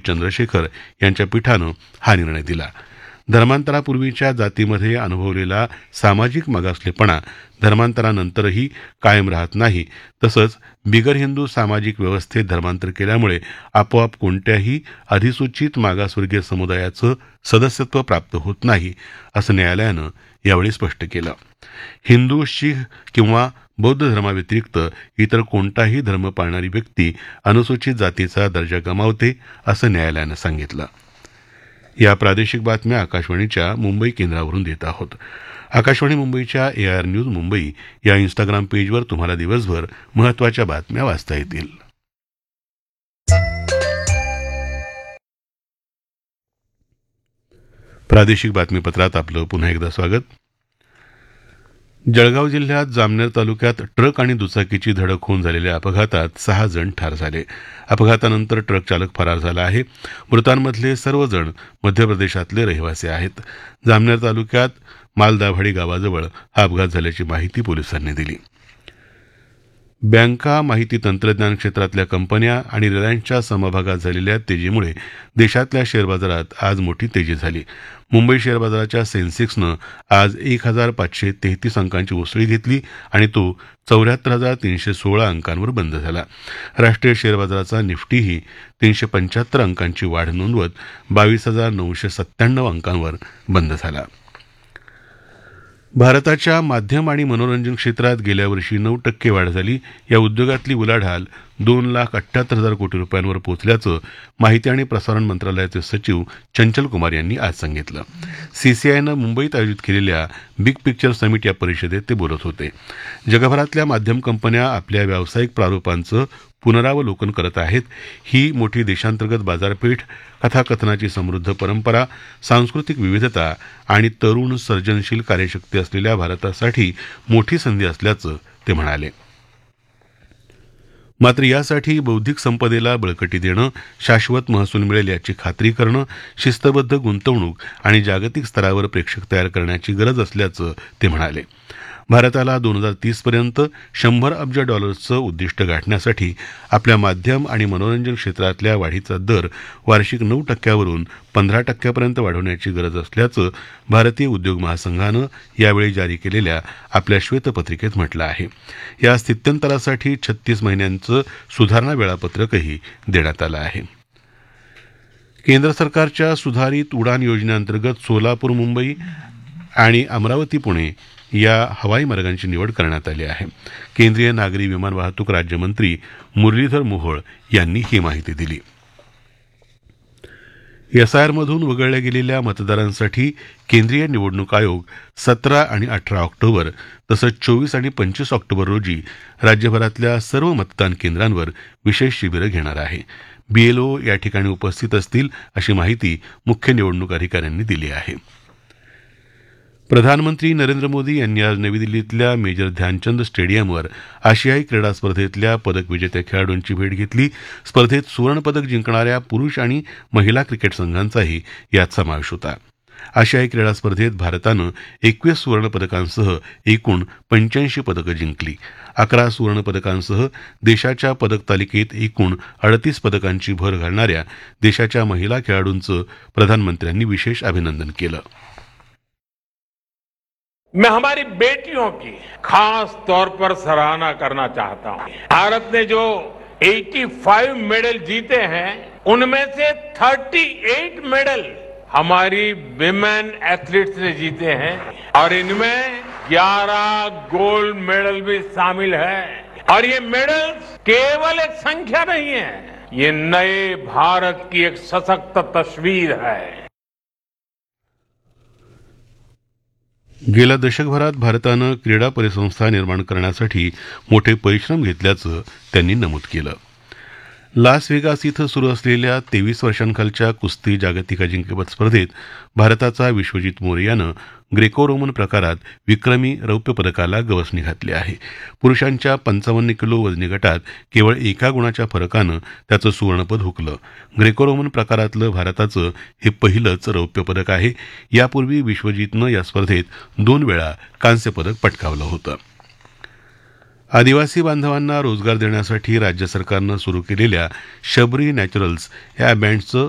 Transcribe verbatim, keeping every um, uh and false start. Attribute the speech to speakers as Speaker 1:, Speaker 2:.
Speaker 1: चंद्रशेखर यांच्या पीठानं हा निर्णय दिला. धर्मांतरापूर्वीच्या जातीमध्ये अनुभवलेला सामाजिक मागासलेपणा धर्मांतरानंतरही कायम राहत नाही. तसंच बिगर हिंदू सामाजिक व्यवस्थेत धर्मांतर केल्यामुळे आपोआप कोणत्याही अधिसूचित मागासवर्गीय समुदायाचं सदस्यत्व प्राप्त होत नाही, असं न्यायालयानं यावेळी स्पष्ट केलं. हिंदू, शीख किंवा बौद्ध धर्माव्यतिरिक्त इतर कोणताही धर्म पाळणारी व्यक्ती अनुसूचित जातीचा दर्जा गमावते, असं न्यायालयानं सांगितलं. या प्रादेशिक बातम्या आकाशवाणीच्या मुंबई केंद्रावरून देत आहोत. आकाशवाणी मुंबईच्या ए आय आर न्यूज मुंबई या इन्स्टाग्राम पेजवर तुम्हाला दिवसभर महत्त्वाच्या बातम्या वाचता येतील. प्रादेशिक बातमीपत्रात आपलं पुन्हा एकदा स्वागत. जळगाव जिल्ह्यात जामनेर तालुक्यात ट्रक आणि दुचाकीची धडक होऊन झालेल्या अपघातात सहा जण ठार झाले. अपघातानंतर ट्रक चालक फरार झाला आहे. मृतांमधले सर्वजण मध्य प्रदेशातले रहिवासी आहेत. जामनेर तालुक्यात मालदाभाडी गावाजवळ हा अपघात झाल्याची माहिती पोलिसांनी दिली. बँका, माहिती तंत्रज्ञान क्षेत्रातल्या कंपन्या आणि रिलायन्सच्या समभागात झालेल्या तेजीमुळे देशातल्या शेअर बाजारात आज मोठी तेजी झाली. मुंबई शेअर बाजाराच्या सेन्सेक्सनं आज एक हजार पाचशे तेहतीस अंकांची उसळी घेतली आणि तो चौऱ्याहत्तर हजार तीनशे सोळा अंकांवर बंद झाला. राष्ट्रीय शेअर बाजाराचा निफ्टीही तीनशे पंच्याहत्तर अंकांची वाढ नोंदवत बावीस हजार नऊशे सत्त्याण्णव अंकांवर बंद झाला. भारताच्या माध्यम आणि मनोरंजन क्षेत्रात गेल्या वर्षी नऊ टक्के वाढ झाली. या उद्योगातली उलाढाल दोन लाख अठ्ठ्याहत्तर हजार कोटी रुपयांवर पोहोचल्याचं माहिती आणि प्रसारण मंत्रालयाचे सचिव चंचल कुमार यांनी आज सांगितलं. सीसीआयनं मुंबईत आयोजित केलेल्या बिग पिक्चर समिट या परिषदेत ते बोलत होते. जगभरातल्या माध्यम कंपन्या आपल्या व्यावसायिक प्रारूपांचं पुनरावलोकन करत आहेत. ही मोठी देशांतर्गत बाजारपेठ, कथाकथनाची समृद्ध परंपरा, सांस्कृतिक विविधता आणि तरुण सर्जनशील कार्यशक्ती असलेल्या भारतासाठी मोठी संधी असल्याचं ते म्हणाले. मात्र यासाठी बौद्धिक संपदेला बळकटी देणं, शाश्वत महसूल मिळेल याची खात्री करणं, शिस्तबद्ध गुंतवणूक आणि जागतिक स्तरावर प्रेक्षक तयार करण्याची गरज असल्याचं ते म्हणाले. भारताला दोन हजार तीस पर्यंत शंभर अब्ज डॉलर्सचं उद्दिष्ट गाठण्यासाठी आपल्या माध्यम आणि मनोरंजन क्षेत्रातल्या वाढीचा दर वार्षिक नऊ टक्क्यावरून पंधरा टक्क्यापर्यंत वाढवण्याची गरज असल्याचं भारतीय उद्योग महासंघानं यावेळी जारी केलेल्या आपल्या श्वेतपत्रिकेत म्हटलं आहे. या स्थित्यंतरासाठी छत्तीस महिन्यांचं सुधारणा वेळापत्रकही देण्यात आलं आहे. केंद्र सरकारच्या सुधारित उडान योजनेअंतर्गत सोलापूर मुंबई आणि अमरावती पुणे या हवाई मार्गांची निवड करण्यात आली आहे. केंद्रीय नागरी विमान वाहतूक राज्यमंत्री मुरलीधर मोहोळ यांनी ही माहिती दिली. एसआयआरमधून वगळल्या गेलेल्या मतदारांसाठी केंद्रीय निवडणूक आयोग सतरा आणि अठरा ऑक्टोबर तसंच चोवीस आणि पंचवीस ऑक्टोबर रोजी राज्यभरातल्या सर्व मतदान केंद्रांवर विशेष शिबिरं घेणार आहे. बीएलओ या ठिकाणी उपस्थित असतील, अशी माहिती मुख्य निवडणूक अधिकाऱ्यांनी दिली आहे. प्रधानमंत्री नरेंद्र मोदी यांनी आज नवी दिल्लीतल्या मेजर ध्यानचंद स्टेडियमवर आशियाई क्रीडा स्पर्धेतल्या पदक विजेत्या खेळाडूंची भेट घेतली. स्पर्धेत सुवर्णपदक जिंकणाऱ्या पुरुष आणि महिला क्रिकेट संघांचाही यात समावेश होता. आशियाई क्रीडा स्पर्धेत भारतानं एकवीस सुवर्णपदकांसह एकूण पंच्याऐंशी पदकं जिंकली. अकरा सुवर्णपदकांसह देशाच्या पदक तालिकेत एकूण अडतीस पदकांची भर घालणाऱ्या देशाच्या महिला खेळाडूंचं प्रधानमंत्र्यांनी विशेष अभिनंदन केलं.
Speaker 2: मैं हमारी बेटियों की खास तौर पर सराहना करना चाहता हूं. भारत ने जो पचासी मेडल जीते हैं, उनमें से अड़तीस मेडल हमारी विमेन एथलीट्स ने जीते हैं और इनमें ग्यारह गोल्ड मेडल भी शामिल है. और ये मेडल्स केवल एक संख्या नहीं है, ये नए भारत की एक सशक्त तस्वीर है.
Speaker 1: गेल्या दशकभरात भारतानं क्रीडा परिसंस्था निर्माण करण्यासाठी मोठे परिश्रम घेतल्याचं त्यांनी नमूद केलं. लास व्हेगास इथं सुरू असलेल्या तेवीस वर्षांखालच्या कुस्ती जागतिक अजिंक्यपद स्पर्धेत भारताचा विश्वजित मोरे ग्रेको रोमन प्रकारात विक्रमी रौप्य पदकाला गवसणी घातली आहे. पुरुषांच्या पंचावन्न किलो वजनी गटात केवळ एका गुणाच्या फरकानं त्याचं सुवर्णपद हुकलं. ग्रेको रोमन प्रकारातलं भारताचं हे पहिलंच रौप्य पदक आहे. यापूर्वी विश्वजितनं या स्पर्धेत दोन वेळा कांस्य पदक पटकावलं होतं. आदिवासी बांधवांना रोजगार देण्यासाठी राज्य सरकारनं सुरू केलेल्या शबरी नॅचरल्स या बँडचं